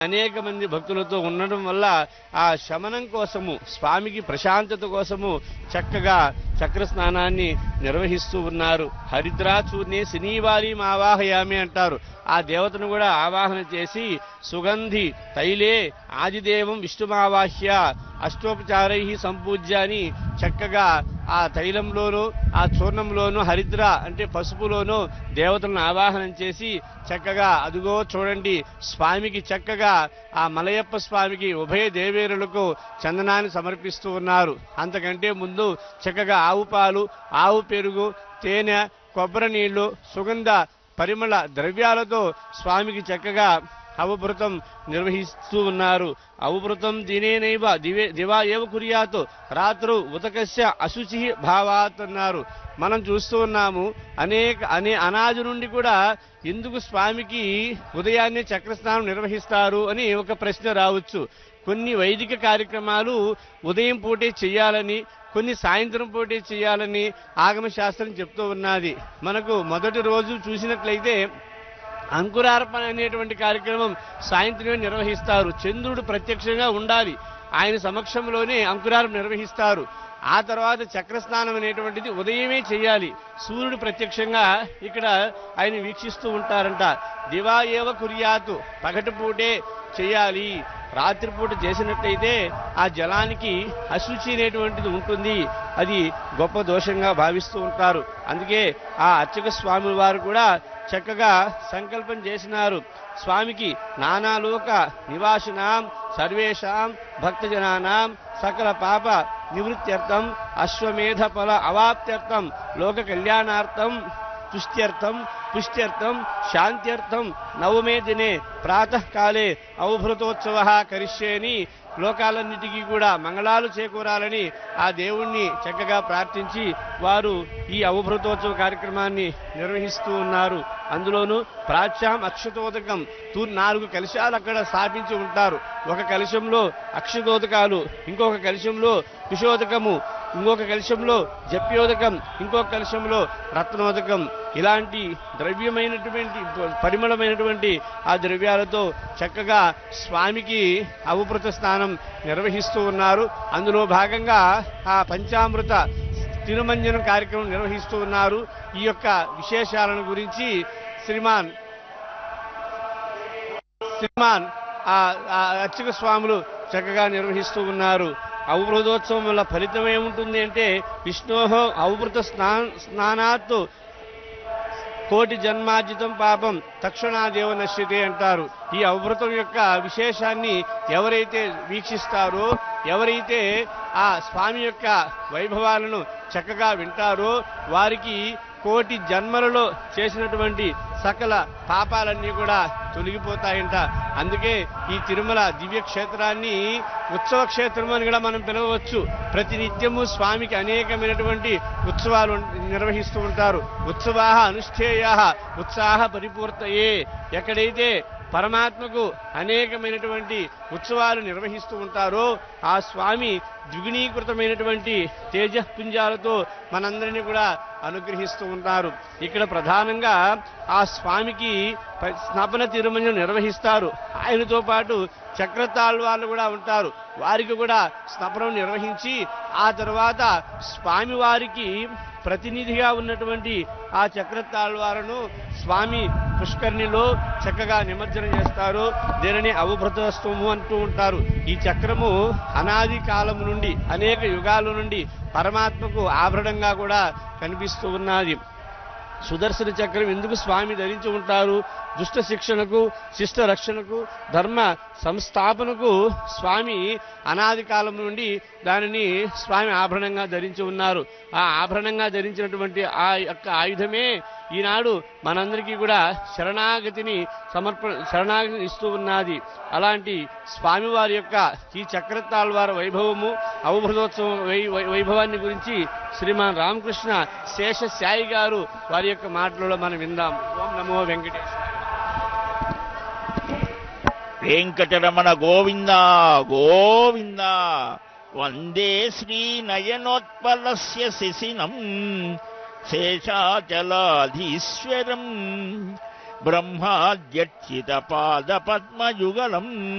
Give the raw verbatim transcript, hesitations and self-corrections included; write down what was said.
అనేక మంది భక్తులతో ఉండడం వల్ల ఆ శమనం కోసము, స్వామికి ప్రశాంతత కోసము చక్కగా చక్ర స్నానాన్ని నిర్వహిస్తూ ఉన్నారు. హరిద్రాచూర్ణే శనివారి ఆవాహయామి అంటారు. ఆ దేవతను కూడా ఆవాహన చేసి సుగంధి తైలే ఆదిదేవం విష్ణుమావాహ్య అష్టోపచారై సంపూజ్య అని చక్కగా ఆ తైలంలోనూ ఆ చూర్ణంలోనూ హరిద్ర అంటే పసుపులోనూ దేవతలను ఆవాహనం చేసి చక్కగా అదుగో చూడండి స్వామికి చక్కగా ఆ మలయప్ప స్వామికి ఉభయ దేవేరులకు చందనాన్ని సమర్పిస్తూ ఉన్నారు. అంతకంటే ముందు చక్కగా ఆవు పాలు, ఆవు పెరుగు, తేనె, కొబ్బరి నీళ్లు, సుగంధ పరిమళ ద్రవ్యాలతో స్వామికి చక్కగా అవభృతం నిర్వహిస్తూ ఉన్నారు. అవభృతం దినేనైవ దివే దివా ఏవ కుర్యాత్ రాత్రు ఉతకస్య అశుచి భావాత్ అన్నారు. మనం చూస్తూ ఉన్నాము అనేక అనే అనాది నుండి కూడా ఎందుకు స్వామికి ఉదయాన్నే చక్రస్నానం నిర్వహిస్తారు అని ఒక ప్రశ్న రావచ్చు. కొన్ని వైదిక కార్యక్రమాలు ఉదయం పూటే చేయాలని, కొన్ని సాయంత్రం పూటే చేయాలని ఆగమ శాస్త్రం చెప్తూ ఉన్నది. మనకు మొదటి రోజు చూసినట్లయితే అంకురార్పణ అనేటువంటి కార్యక్రమం సాయంత్రమే నిర్వహిస్తారు. చంద్రుడు ప్రత్యక్షంగా ఉండాలి, ఆయన సమక్షంలోనే అంకురార్పణ నిర్వహిస్తారు. ఆ తర్వాత చక్రస్నానం అనేటువంటిది ఉదయమే చేయాలి, సూర్యుడు ప్రత్యక్షంగా ఇక్కడ ఆయన వీక్షిస్తూ ఉంటారంట. దివా ఏవ కుర్యాతు పగటిపూటే చేయాలి, రాత్రిపూట చేసినట్లయితే ఆ జలానికి అశుచి అనేటువంటిది ఉంటుంది, అది గొప్ప దోషంగా భావిస్తూ ఉంటారు. అందుకే ఆ అర్చక స్వామి వారు కూడా చక్కగా సంకల్పం చేసినారు. స్వామికి నానాలోక నివాసినాం సర్వేషాం భక్తజనానాం సకల పాప నివృత్త్యర్థం అశ్వమేధ ఫల అవాప్త్యర్థం లోక కళ్యాణార్థం తుష్ట్యర్థం పుష్ట్యర్థం శాంత్యర్థం నవమే దినే ప్రాతకాలే అవభృతోత్సవ కరిష్యేని లోకాలన్నిటికీ కూడా మంగళాలు చేకూరాలని ఆ దేవుణ్ణి చక్కగా ప్రార్థించి వారు ఈ అవభృతోత్సవ కార్యక్రమాన్ని నిర్వహిస్తూ ఉన్నారు. అందులోనూ ప్రాచ్యాం అక్షతోదకం తూ నాలుగు కలశాలు అక్కడ స్థాపించి ఉంటారు. ఒక కలశంలో అక్షతోదకాలు, ఇంకొక కలశంలో కుశోదకము, ఇంకొక కలశంలో జప్యోదకం, ఇంకొక కలశంలో రత్నోదకం. ఇలాంటి ద్రవ్యమైనటువంటి పరిమళమైనటువంటి ఆ ద్రవ్యాలతో చక్కగా స్వామికి అవభృత స్నానం నిర్వహిస్తూ ఉన్నారు. అందులో భాగంగా ఆ పంచామృత తిరుమంజనం కార్యక్రమం నిర్వహిస్తూ ఉన్నారు. ఈ యొక్క విశేషాలను గురించి శ్రీమాన్ శ్రీమాన్ ఆ అర్చక స్వాములు చక్కగా నిర్వహిస్తూ ఉన్నారు. అవభృతోత్సవం వల్ల ఫలితం ఏముంటుంది అంటే విష్ణోహో అవభృత స్నా స్నానాత్ కోటి జన్మార్జితం పాపం తక్షణాదేవ నశ్యతే అంటారు. ఈ అవభృతం యొక్క విశేషాన్ని ఎవరైతే వీక్షిస్తారో, ఎవరైతే ఆ స్వామి యొక్క వైభవాలను చక్కగా వింటారో వారికి కోటి జన్మలలో చేసినటువంటి సకల పాపాలన్నీ కూడా తొలగిపోతాయంట. అందుకే ఈ తిరుమల దివ్య క్షేత్రాన్ని ఉత్సవ క్షేత్రం అని కూడా మనం పిలవవచ్చు. ప్రతినిత్యము స్వామికి అనేకమైనటువంటి ఉత్సవాలు నిర్వహిస్తూ ఉంటారు. ఉత్సవాహ అనుష్ఠేయ ఉత్సాహ పరిపూర్తయే. ఎక్కడైతే పరమాత్మకు అనేకమైనటువంటి ఉత్సవాలు నిర్వహిస్తూ ఉంటారో ఆ స్వామి ద్విగుణీకృతమైనటువంటి తేజపుంజాలతో మనందరినీ కూడా అనుగ్రహిస్తూ ఉంటారు. ఇక్కడ ప్రధానంగా ఆ స్వామికి స్నపన తిరుమంజనం నిర్వహిస్తారు. ఆయనతో పాటు చక్రతాళ్వార్లు కూడా ఉంటారు. వారికి కూడా స్నపనం నిర్వహించి ఆ తర్వాత స్వామి వారికి ప్రతినిధిగా ఉన్నటువంటి ఆ చక్రతాళ్వారును స్వామి పుష్కరిణిలో చక్కగా నిమజ్జనం చేస్తారు. దీనిని అవభృతస్తము అంటూ ఉంటారు. ఈ చక్రము అనాది కాలం నుండి అనేక యుగాల నుండి పరమాత్మకు ఆభరణంగా కూడా కనిపిస్తూ ఉన్నది. సుదర్శన చక్రం ఎందుకు స్వామి ధరించి ఉంటారు? దుష్ట శిక్షణకు, శిష్ట రక్షణకు, ధర్మ సంస్థాపనకు స్వామి అనాది కాలం నుండి దానిని స్వామి ఆభరణంగా ధరించి ఉన్నారు. ఆ ఆభరణంగా ధరించినటువంటి ఆ యొక్క ఆయుధమే ఈనాడు మనందరికీ కూడా శరణాగతిని సమర్పణ శరణాగతి ఇస్తూ ఉన్నది. అలాంటి స్వామివారి యొక్క ఈ చక్రతాళ్వార వైభవము, అవభృతోత్సవం వైభవాన్ని గురించి శ్రీమాన్ రామకృష్ణ శేషశాయి గారు వారి యొక్క మాటలలో మనం విందాం. ఓం నమో వెంకటేశ్వర. వెంకటరమణ గోవింద గోవింద. వందే శ్రీ నయనోత్పలస్య శిశినం శేషాచలాధీశ్వరం బ్రహ్మాద్యర్చిత పాద పద్మయుగలం